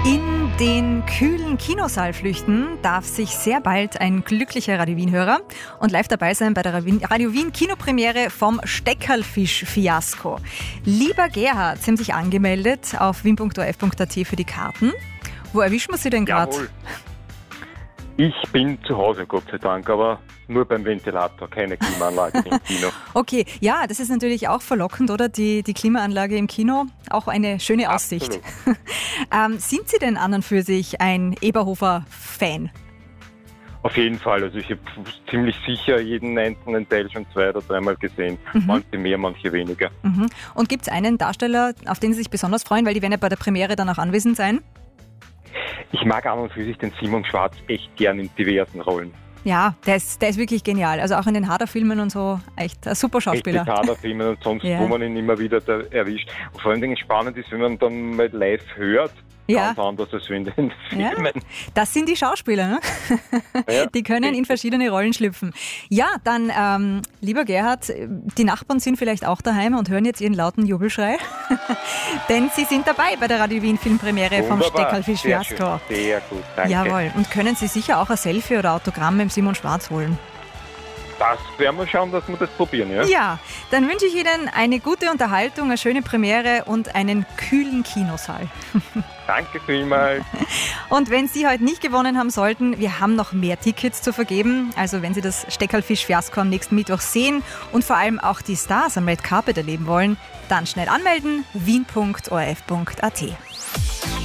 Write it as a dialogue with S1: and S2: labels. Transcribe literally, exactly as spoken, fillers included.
S1: In den kühlen Kinosaal flüchten darf sich sehr bald ein glücklicher Radio Wien-Hörer und live dabei sein bei der Radio Wien Kinopremiere vom Steckerlfisch-Fiasko. Lieber Gerhard, Sie haben sich angemeldet auf wien punkt o r f punkt a t für die Karten. Wo erwischen wir Sie denn gerade?
S2: Ich bin zu Hause, Gott sei Dank, aber nur beim Ventilator, keine Klimaanlage im Kino.
S1: Okay, ja, das ist natürlich auch verlockend, oder? Die, die Klimaanlage im Kino, auch eine schöne Aussicht. ähm, sind Sie denn an und für sich ein Eberhofer-Fan?
S2: Auf jeden Fall, also ich habe ziemlich sicher jeden einzelnen Teil schon zwei oder dreimal gesehen. Mhm. Manche mehr, manche weniger.
S1: Mhm. Und gibt es einen Darsteller, auf den Sie sich besonders freuen, weil die werden ja bei der Premiere dann auch anwesend sein?
S2: Ich mag an und für sich den Simon Schwarz echt gern in diversen Rollen.
S1: Ja, der ist, der ist wirklich genial. Also auch in den Hader-Filmen und so, echt ein super Schauspieler.
S2: Echt in Hader-Filmen und sonst, ja. Wo man ihn immer wieder da erwischt. Und vor allen Dingen spannend ist, wenn man dann mal live hört,
S1: ja.
S2: Ganz anders als in den Filmen.
S1: Ja, das sind die Schauspieler, ne? Ja, die können in verschiedene Rollen schlüpfen. Ja, dann, ähm, lieber Gerhard, die Nachbarn sind vielleicht auch daheim und hören jetzt Ihren lauten Jubelschrei. Denn Sie sind dabei bei der Radio Wien Filmpremiere vom Steckerlfisch-Fiasko.
S2: Sehr, sehr gut, danke.
S1: Jawohl, und können Sie sicher auch ein Selfie oder Autogramm mit Simon Schwarz holen.
S2: Das werden wir schauen, dass wir das probieren, ja?
S1: Ja, dann wünsche ich Ihnen eine gute Unterhaltung, eine schöne Premiere und einen kühlen Kinosaal.
S2: Danke vielmals.
S1: Und wenn Sie heute nicht gewonnen haben sollten, wir haben noch mehr Tickets zu vergeben. Also wenn Sie das Steckerlfisch-Fiasko am nächsten Mittwoch sehen und vor allem auch die Stars am Red Carpet erleben wollen, dann schnell anmelden, wien punkt o r f punkt a t.